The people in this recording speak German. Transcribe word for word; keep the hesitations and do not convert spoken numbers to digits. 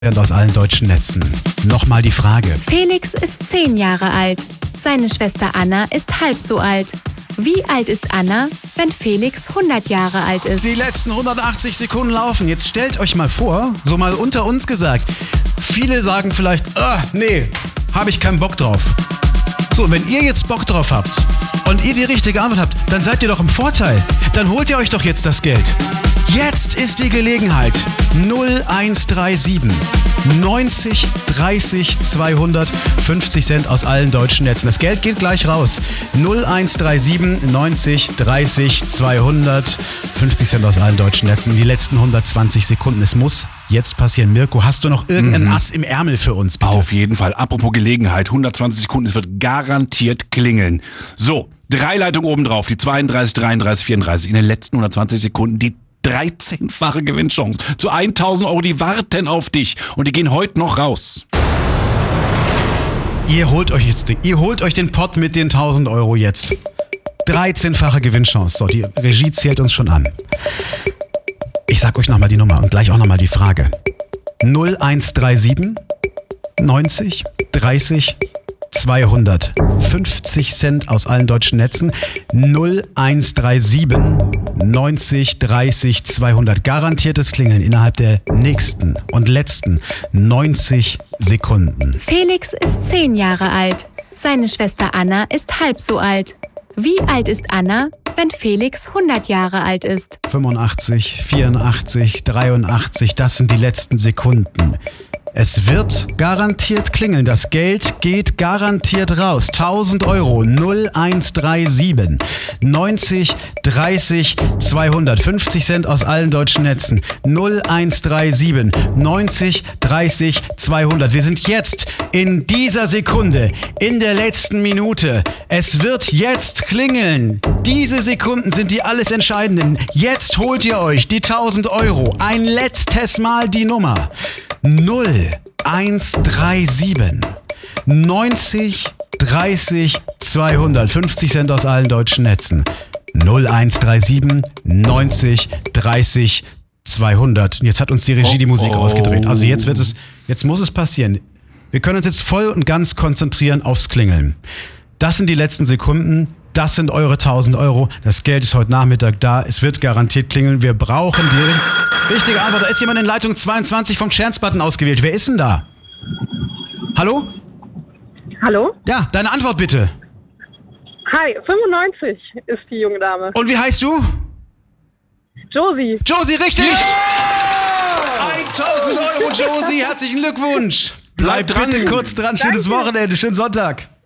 Aus allen deutschen Netzen. Nochmal die Frage. Felix ist zehn Jahre alt. Seine Schwester Anna ist halb so alt. Wie alt ist Anna, wenn Felix hundert Jahre alt ist? Die letzten hundertachtzig Sekunden laufen. Jetzt stellt euch mal vor, so mal unter uns gesagt, viele sagen vielleicht, ah, nee, habe ich keinen Bock drauf. So, wenn ihr jetzt Bock drauf habt und ihr die richtige Antwort habt, dann seid ihr doch im Vorteil. Dann holt ihr euch doch jetzt das Geld. Jetzt ist die Gelegenheit. null eins drei sieben neunzig dreißig zweihundert fünfzig Cent aus allen deutschen Netzen. Das Geld geht gleich raus. null eins drei sieben neunzig dreißig zweihundert fünfzig Cent aus allen deutschen Netzen. Die letzten hundertzwanzig Sekunden. Es muss jetzt passieren. Mirko, hast du noch irgendeinen mhm. Ass im Ärmel für uns, bitte? Auf jeden Fall. Apropos Gelegenheit. hundertzwanzig Sekunden. Es wird garantiert klingeln. So, drei Leitungen oben drauf. Die zweiunddreißig, dreiunddreißig, vierunddreißig. In den letzten hundertzwanzig Sekunden die dreizehnfache Gewinnchance zu tausend Euro, die warten auf dich und die gehen heute noch raus. Ihr holt euch jetzt den, ihr holt euch den Pott mit den tausend Euro jetzt. dreizehnfache Gewinnchance. So, die Regie zählt uns schon an. Ich sag euch nochmal die Nummer und gleich auch nochmal die Frage. null eins drei sieben neunzig dreißig zweihundert fünfzig Cent aus allen deutschen Netzen. null eins drei sieben neunzig dreißig zweihundert. Garantiertes Klingeln innerhalb der nächsten und letzten neunzig Sekunden. Felix ist zehn Jahre alt. Seine Schwester Anna ist halb so alt. Wie alt ist Anna, wenn Felix hundert Jahre alt ist? fünfundachtzig, vierundachtzig, dreiundachtzig, das sind die letzten Sekunden. Es wird garantiert klingeln. Das Geld geht garantiert raus. tausend Euro. null eins drei sieben neunzig dreißig zweihundert fünfzig Cent aus allen deutschen Netzen. null eins drei sieben neunzig dreißig zweihundert. Wir sind jetzt in dieser Sekunde, in der letzten Minute. Es wird jetzt klingeln. Diese Sekunden sind die alles Entscheidenden. Jetzt holt ihr euch die tausend Euro. Ein letztes Mal die Nummer. null eins drei sieben neunzig dreißig zweihundert fünfzig Cent aus allen deutschen Netzen. null eins drei sieben neunzig dreißig zweihundert. Und jetzt hat uns die Regie die Musik oh, ausgedreht. Also jetzt wird es, jetzt muss es passieren. Wir können uns jetzt voll und ganz konzentrieren aufs Klingeln. Das sind die letzten Sekunden. Das sind eure tausend Euro. Das Geld ist heute Nachmittag da. Es wird garantiert klingeln. Wir brauchen die richtige Antwort. Da ist jemand in Leitung zweiundzwanzig vom Chance-Button ausgewählt. Wer ist denn da? Hallo? Hallo? Ja, deine Antwort bitte. Hi, fünfundneunzig ist die junge Dame. Und wie heißt du? Josie. Josie, richtig! Yeah! tausend Euro, Josie. Herzlichen Glückwunsch. Bleib, Bleib dran. Bitte kurz dran. Schönes Danke. Wochenende. Schönen Sonntag.